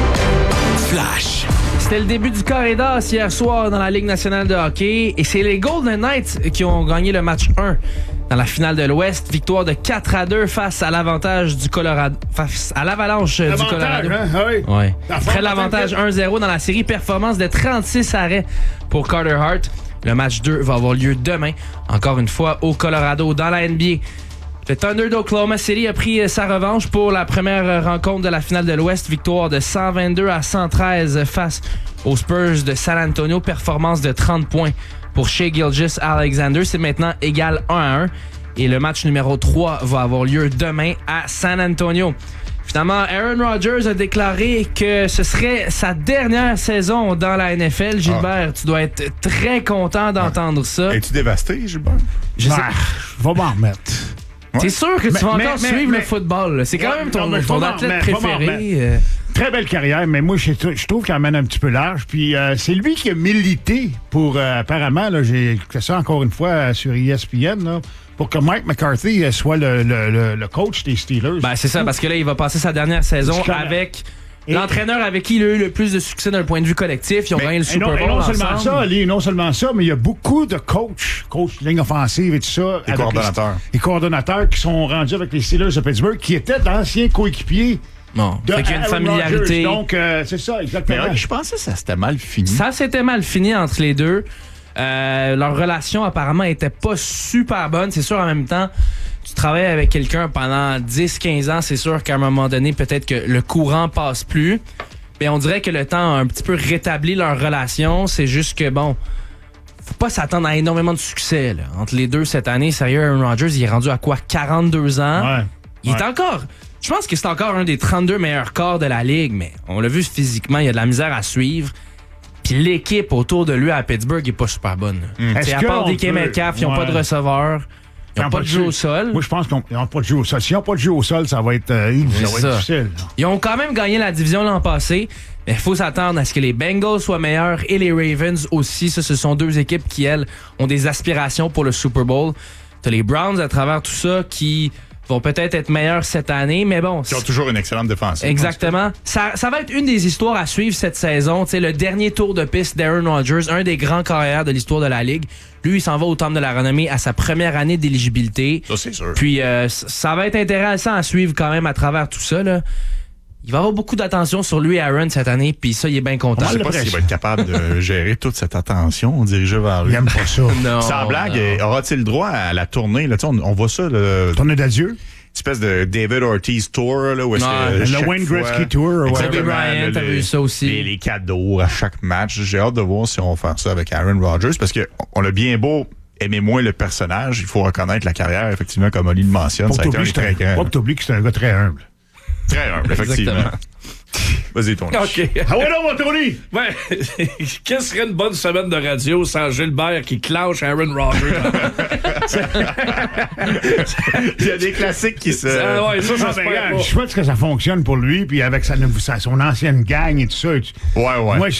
Flash. C'était le début du corridor hier soir dans la Ligue nationale de hockey et c'est les Golden Knights qui ont gagné le match un dans la finale de l'Ouest. Victoire de quatre à deux face à l'avantage du Colorado, face à l'Avalanche du Colorado. Hein? Oui. Ouais. Après l'avantage un zéro dans la série, performance de trente-six arrêts pour Carter Hart. Le match deux va avoir lieu demain, encore une fois au Colorado dans la N B A. Le Thunder d'Oklahoma City a pris sa revanche pour la première rencontre de la finale de l'Ouest. Victoire de cent vingt-deux à cent treize face aux Spurs de San Antonio. Performance de trente points pour Shai Gilgeous-Alexander. C'est maintenant égal un à un. Et le match numéro trois va avoir lieu demain à San Antonio. Finalement, Aaron Rodgers a déclaré que ce serait sa dernière saison dans la N F L. Gilbert, ah. tu dois être très content d'entendre ah. ça. Es-tu dévasté, Gilbert? Je sais. Ah, va m'en remettre. C'est sûr que tu mais, vas mais, encore mais, suivre mais, le football. C'est quand ouais, même ton, non, ton athlète préféré. Euh... Très belle carrière, mais moi, je, je trouve qu'il amène un petit peu large. Puis euh, c'est lui qui a milité pour, euh, apparemment, là, j'ai écouté ça encore une fois sur E S P N, là, pour que Mike McCarthy soit le, le, le, le coach des Steelers. Ben, c'est ça, parce que là, il va passer sa dernière saison avec... Et l'entraîneur avec qui il a eu le plus de succès d'un point de vue collectif, ils ont mais, gagné le Super Bowl. Et non ensemble. seulement ça, Ali, non seulement ça, mais il y a beaucoup de coachs, coachs de ligne offensive et tout ça. Les coordonnateurs. Les, les coordonnateurs qui sont rendus avec les Steelers de Pittsburgh, qui étaient d'anciens coéquipiers. Non, de fait qu'il y a une Aaron familiarité. Rodgers. Donc, euh, c'est ça, exactement. Mais ouais, je pensais que ça s'était mal fini. Ça s'était mal fini entre les deux. Euh, leur relation, apparemment, était pas super bonne. C'est sûr, en même temps, tu travailles avec quelqu'un pendant dix quinze ans, c'est sûr qu'à un moment donné, peut-être que le courant passe plus. Mais on dirait que le temps a un petit peu rétabli leur relation. C'est juste que, bon, faut pas s'attendre à énormément de succès là. Entre les deux cette année. Sérieux, Aaron Rodgers, il est rendu à quoi? quarante-deux ans? Ouais. Il ouais. est encore... Je pense que c'est encore un des trente-deux meilleurs corps de la Ligue, mais on l'a vu physiquement, il y a de la misère à suivre. Puis l'équipe autour de lui à Pittsburgh est pas super bonne. Mm. À part D K Metcalf, ils n'ont ouais. pas de receveur. Ils n'ont pas, pas de jeu au sol. Moi, je pense qu'ils n'ont pas de jeu au sol. S'ils n'ont pas de jeu au sol, ça va être, euh, ça va être difficile. Là. Ils ont quand même gagné la division l'an passé, mais il faut s'attendre à ce que les Bengals soient meilleurs et les Ravens aussi. Ça, ce sont deux équipes qui, elles, ont des aspirations pour le Super Bowl. T'as les Browns à travers tout ça qui vont peut-être être meilleurs cette année, mais bon... Ils ont toujours une excellente défense. Exactement. Ça, ça va être une des histoires à suivre cette saison. T'sais, le dernier tour de piste d'Aaron Rodgers, un des grands carrières de l'histoire de la Ligue. Lui, il s'en va au Temple de la Renommée à sa première année d'éligibilité. Ça, c'est sûr. Puis, euh, ça va être intéressant à suivre quand même à travers tout ça, là. Il va avoir beaucoup d'attention sur lui, Aaron, cette année, puis ça, il est bien content. Je sais pas s'il va être capable de gérer toute cette attention dirigée vers lui. Il aime pas ça. Non, Sans blague, non. aura-t-il droit à la tournée? Là, on, on voit ça. Le... Tournée d'adieu? Espèce de David Ortiz Tour, là, où est-ce ouais, que le Wayne Gretzky Tour. Kobe Bryant, t'as vu ça aussi. Les, les cadeaux à chaque match. J'ai hâte de voir si on va faire ça avec Aaron Rodgers, parce que on a bien beau aimer moins le personnage, il faut reconnaître la carrière, effectivement, comme Oli le mentionne. Ça a été un très grand. Pas que t'oublies que c'est un gars très humble. Très humble, effectivement. Vas-y, ton OK. Ah ouais, non, mon Tony! Ouais. Qu'est-ce serait une bonne semaine de radio sans Gilbert qui clenche Aaron Rodgers? Il y a des classiques qui se... Ah ouais, ça, ça non, se mais, perd regarde, pas. je souhaite que ça fonctionne pour lui, puis avec sa, sa, son ancienne gang et tout ça. Tu... Ouais, ouais. Moi, je...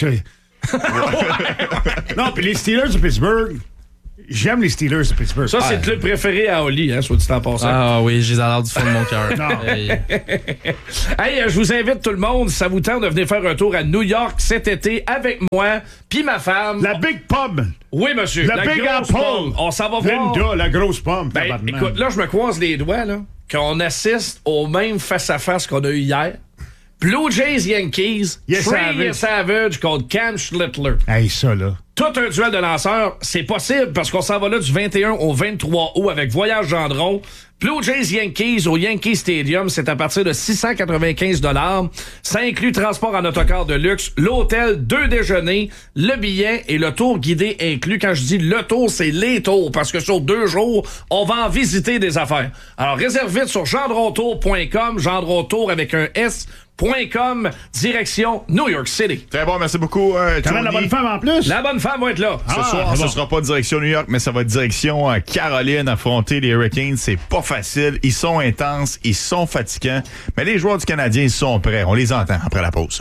non, puis les Steelers de Pittsburgh... J'aime les Steelers de Pittsburgh. Ça, c'est ah, le club préféré à Oli, hein, soit dit en passant. Ah oui, j'ai l'air du fond de mon cœur. Hey. hey, je vous invite tout le monde, si ça vous tente de venir faire un tour à New York cet été avec moi, puis ma femme. La Big Pub. Oui, monsieur. La, la Big grosse Apple. pomme. On s'en va voir. Linda, la grosse pomme. Ben, écoute, là, je me croise les doigts, là, qu'on assiste au même face-à-face qu'on a eu hier. Blue Jays Yankees, yes, Trey Savage. Savage contre Cam Schlittler. Hey, ça, là. Tout un duel de lanceurs, c'est possible parce qu'on s'en va là du vingt et un au vingt-trois août avec Voyage Gendron. Blue Jays Yankees au Yankee Stadium, c'est à partir de six cent quatre-vingt-quinze dollars. Ça inclut transport en autocar de luxe, l'hôtel, deux déjeuners, le billet et le tour guidé inclus. Quand je dis le tour, c'est les tours parce que sur deux jours, on va en visiter des affaires. Alors réserve vite sur gendrontour point com, Gendrontour avec un S. point com, direction New York City. Très bon, merci beaucoup. Euh, T'amènes la bonne femme en plus? La bonne femme va être là. Ce Ah, soir, bon. ce sera pas direction New York, mais ça va être direction euh, Caroline, affronter les Hurricanes. C'est pas facile. Ils sont intenses, ils sont fatigants. Mais les joueurs du Canadien, ils sont prêts. On les entend après la pause.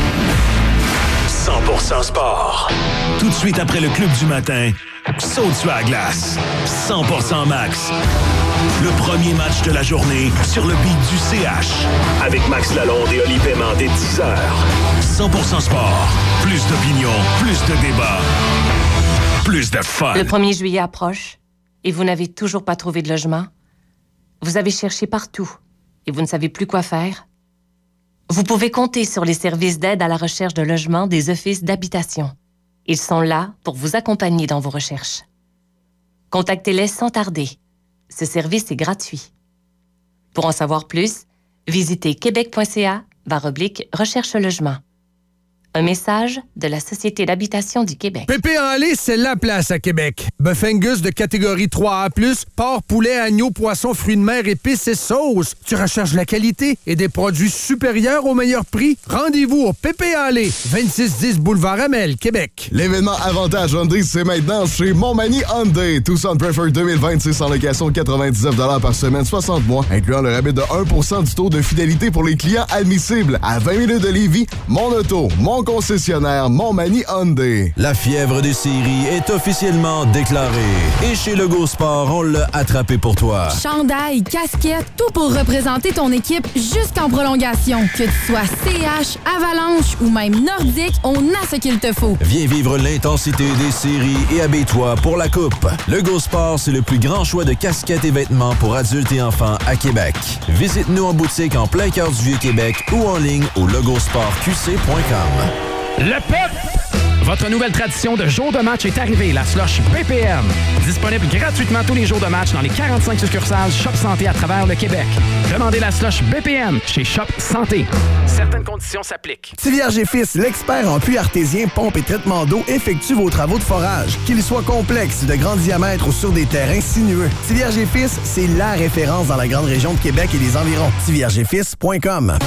cent pour cent sport. Tout de suite après le club du matin, saute sur la glace. cent pour cent Max. Le premier match de la journée sur le beat du C H. Avec Max Lalonde et Oli Paiement dès dix heures. cent pour cent sport. Plus d'opinion, plus de débat, plus de fun. Le premier juillet approche et vous n'avez toujours pas trouvé de logement. Vous avez cherché partout et vous ne savez plus quoi faire. Vous pouvez compter sur les services d'aide à la recherche de logement des offices d'habitation. Ils sont là pour vous accompagner dans vos recherches. Contactez-les sans tarder. Ce service est gratuit. Pour en savoir plus, visitez québec.ca barre oblique recherche logement. Un message de la Société d'habitation du Québec. Pépé en lait, c'est la place à Québec. Bœuf Angus de catégorie trois A plus, porc, poulet, agneau, poisson, fruits de mer, épices et sauces. Tu recherches la qualité et des produits supérieurs au meilleur prix? Rendez-vous au Pépé en lait, vingt-six dix Boulevard Amel, Québec. L'événement Avantage Hyundai, c'est maintenant chez Montmagny Hyundai. Tucson Preferred deux mille vingt-six en location quatre-vingt-dix-neuf dollars par semaine, soixante mois, incluant le rabais de un pour cent du taux de fidélité pour les clients admissibles. À vingt minutes de Lévis, mon auto, mon concessionnaire Montmagny Hyundai. La fièvre des séries est officiellement déclarée. Et chez Lego Sport, on l'a attrapé pour toi. Chandail, casquette, tout pour représenter ton équipe jusqu'en prolongation. Que tu sois C H, Avalanche ou même Nordique, on a ce qu'il te faut. Viens vivre l'intensité des séries et habille-toi pour la coupe. Lego Sport, c'est le plus grand choix de casquettes et vêtements pour adultes et enfants à Québec. Visite-nous en boutique en plein cœur du Vieux-Québec ou en ligne au logosport q c point com. Le P E P! Votre nouvelle tradition de jour de match est arrivée, la slush B P M. Disponible gratuitement tous les jours de match dans les quarante-cinq succursales Shop Santé à travers le Québec. Demandez la slush B P M chez Shop Santé. Certaines conditions s'appliquent. Tivierge et Fils, l'expert en puits artésien, pompe et traitement d'eau, effectue vos travaux de forage. Qu'ils soient complexes, de grand diamètre ou sur des terrains sinueux. Tivierge et Fils, c'est la référence dans la grande région de Québec et les environs. tivierge et fils point com.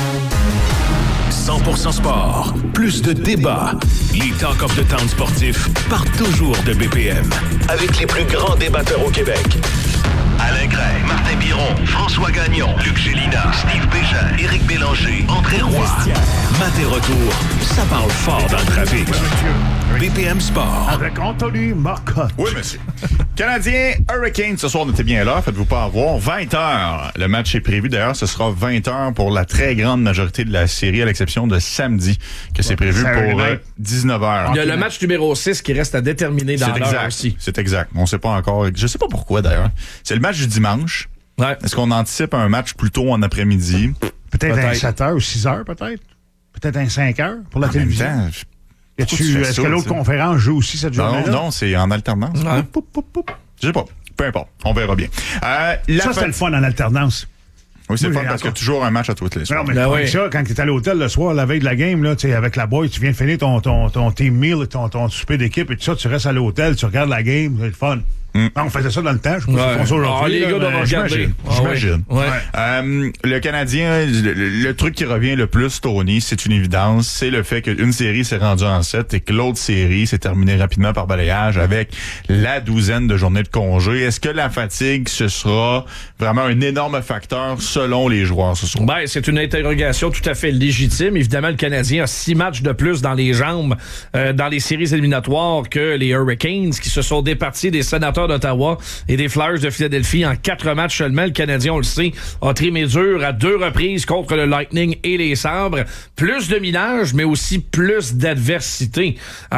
cent pour cent sport. Plus de débats. Les Talk of the Town sportifs partent toujours de B P M. Avec les plus grands débatteurs au Québec. Alain Gray, Martin Biron, François Gagnon, Luc Gélina, Steve Bégin, Éric Bélanger, André Roy. Maté Retour, ça parle fort dans le trafic. B P M Sport. Avec Anthony Marcotte. Oui, monsieur. Canadien Hurricane, ce soir, notez bien l'heure, faites-vous pas avoir. vingt heures. Le match est prévu. D'ailleurs, ce sera vingt heures pour la très grande majorité de la série, à l'exception de samedi, que c'est prévu pour euh, dix-neuf heures. Il y a le match numéro six qui reste à déterminer dans l'heure aussi. C'est exact. On sait pas encore. Je sais pas pourquoi, d'ailleurs. C'est le match du dimanche. Ouais. Est-ce qu'on anticipe un match plus tôt en après-midi? Peut-être, peut-être. un sept heures ou six heures, peut-être. Peut-être un cinq heures pour la en télévision. Même temps, je... tu, est-ce ça, que l'autre t'sais? conférence joue aussi cette journée-là? Non, non, c'est en alternance. Ouais. Poup, poup, poup. Je sais pas. Peu importe. On verra bien. Euh, la ça, fa... c'est le fun en alternance. Oui, c'est oui, le fun parce qu'il y a toujours un match à toutes les soirs. Non, mais ben oui. ça, quand tu es à l'hôtel le soir, la veille de la game, là, avec la boy, tu viens de finir ton, ton, ton team meal, ton, ton souper d'équipe et tout ça, tu restes à l'hôtel, tu regardes la game, c'est le fun. Mm. Non, on faisait ça dans le temps, je sais pas ouais. si ils font ça aujourd'hui. Ah, les gars doivent regarder. J'imagine. Ah, ouais. ouais. euh, le Canadien, le, le truc qui revient le plus, Tony, c'est une évidence, c'est le fait qu'une série s'est rendue en sept et que l'autre série s'est terminée rapidement par balayage avec la douzaine de journées de congé. Est-ce que la fatigue, ce sera vraiment un énorme facteur selon les joueurs ce soir? Ben, c'est une interrogation tout à fait légitime. Évidemment, le Canadien a six matchs de plus dans les jambes euh, dans les séries éliminatoires que les Hurricanes qui se sont départis des Sénateurs d'Ottawa et des Flyers de Philadelphie en quatre matchs seulement. Le Canadien, on le sait, a trimé dur à deux reprises contre le Lightning et les Sabres. Plus de minage, mais aussi plus d'adversité.